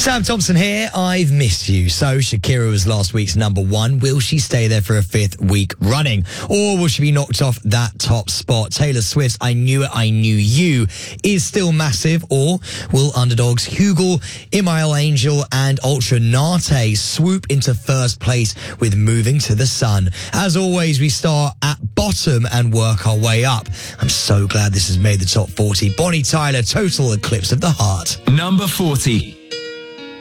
Sam Thompson here. I've missed you. So Shakira was last week's number one. Will she stay there for a fifth week running? Or will she be knocked off that top spot? Taylor Swift's I Knew It, I Knew You is still massive. Or will underdogs Hugel, Imael Angel and Ultra Nate swoop into first place with Moving to the Sun? As always, we start at bottom and work our way up. I'm so glad this has made the top 40. Bonnie Tyler, Total Eclipse of the Heart. Number 40.